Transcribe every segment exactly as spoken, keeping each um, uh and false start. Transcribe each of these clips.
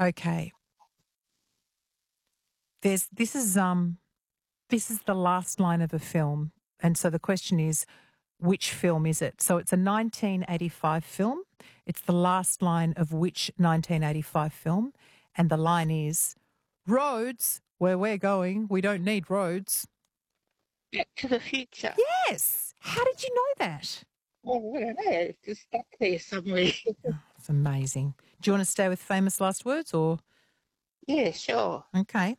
Okay. There's this is um this is the last line of a film, and so the question is, which film is it? So it's a nineteen eighty-five film. It's the last line of which nineteen eighty-five film, and the line is, "Roads, where we're going, we don't need roads." Back to the Future. Yes. How did you know that? Oh, I don't know. It's just stuck there somewhere. It's amazing. Do you want to stay with famous last words or? Yeah, sure. Okay.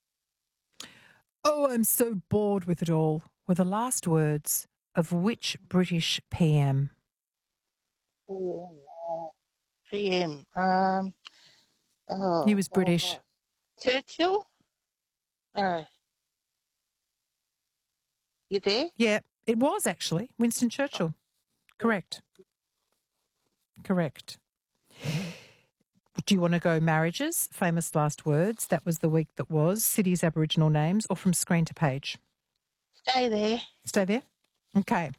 Oh, I'm so bored with it all, were the last words of which British P M? Oh, P M. Um, oh, He was oh, British. oh. Churchill? Uh, you there? Yeah, it was actually Winston Churchill. Correct. Correct. Do you want to go marriages, famous last words? That was the week that was. Cities, Aboriginal names, or from screen to page? Stay there. Stay there. Okay.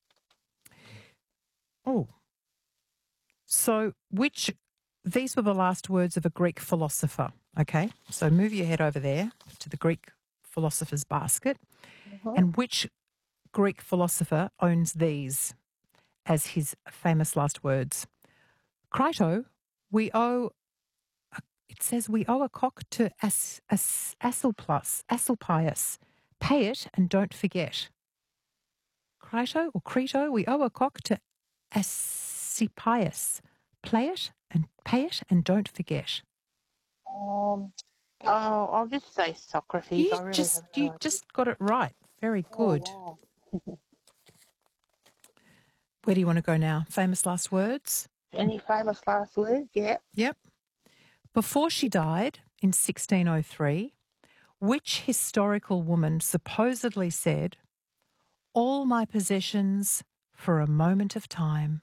Oh. So which, these were the last words of a Greek philosopher. Okay. So move your head over there to the Greek philosopher's basket. Mm-hmm. And which Greek philosopher owns these as his famous last words? Crito, we owe, a, it says we owe a cock to As, As, Asclepius, Asclepius. Pay it and don't forget. Crito or Crito, we owe a cock to Asclepius. Play it and pay it and don't forget. Um, oh, I'll just say Socrates. You I really just have no you idea. just got it right. Very good. Oh, wow. Where do you want to go now? Famous last words? Any famous last words? Yeah. Yep. Before she died in sixteen oh three, which historical woman supposedly said, "All my possessions for a moment of time"?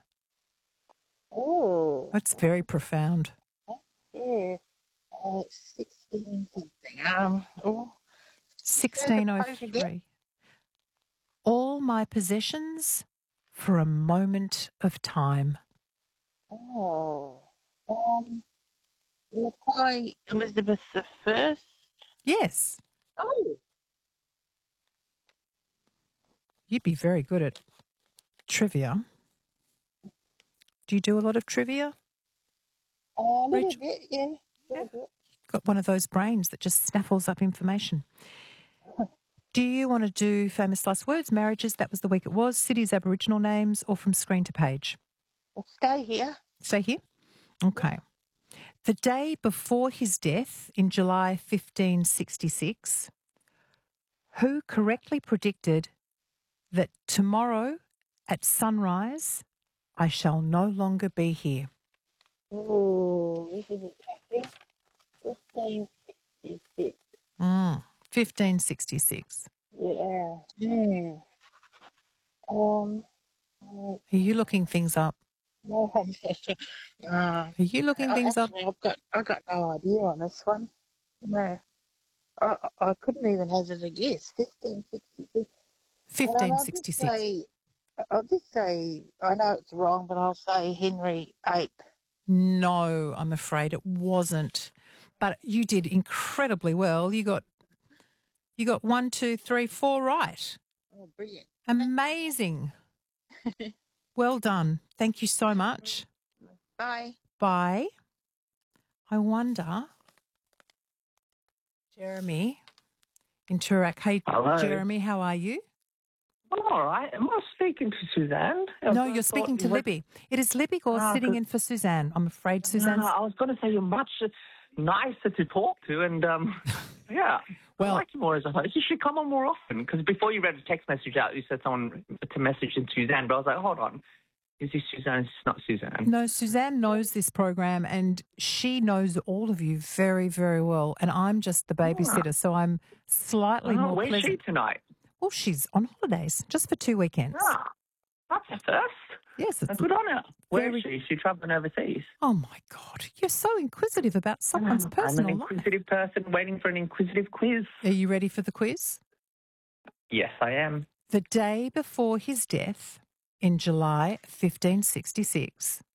Oh, That's very profound. yeah. Uh, sixteen something. Um, oh, sixteen oh three. All my possessions for a moment of time. Oh, um, reply Elizabeth the First. Yes. Oh, You'd be very good at trivia. Do you do a lot of trivia? a little Rachel? bit, yeah. Yeah. Got one of those brains that just snaffles up information. Do you want to do famous last words, marriages? That was the week it was. Cities, Aboriginal names, or from screen to page? Well, stay here. Stay here. Okay. The day before his death in July fifteen sixty-six, who correctly predicted that tomorrow at sunrise I shall no longer be here? Oh, this is exactly fifteen sixty-six. Mm, fifteen sixty-six. Yeah. Hmm. Um. Are you looking things up? No, I'm just, uh, Are you looking things up? actually, I've got, I got no idea on this one. No, I, I I couldn't even hazard a guess. Fifteen sixty-six. fifteen sixty-six. Say, I'll just say, I know it's wrong, but I'll say Henry the Eighth. No, I'm afraid it wasn't. But you did incredibly well. You got you got one, two, three, four right. Oh, brilliant. Amazing. Well done. Thank you so much. Bye. Bye. I wonder, Jeremy in Toorak. Hey, Hello. Jeremy, how are you? I'm all right. Am I speaking to Suzanne? No, I you're thought speaking to you were- Libby. It is Libby Gore Ah, sitting good. in for Suzanne. I'm afraid Suzanne's... No, I was going to say you're much nicer to talk to, and um, yeah, Well- I like you more as a host. You should come on more often, because before you read the text message out, you said someone to message in Suzanne, but I was like, hold on, is this Suzanne? It's not Suzanne. No, Suzanne knows this program and she knows all of you very, very well. And I'm just the babysitter, so I'm slightly Oh, more where's pleasant. she tonight? Well, she's on holidays just for two weekends. Ah, that's a first. Yes, it's Good on her. Where very- is she? Is she travelling overseas? Oh my God, you're so inquisitive about someone's I'm personal an life. inquisitive person waiting for an inquisitive quiz. Are you ready for the quiz? Yes, I am. The day before his death in July fifteen sixty-six,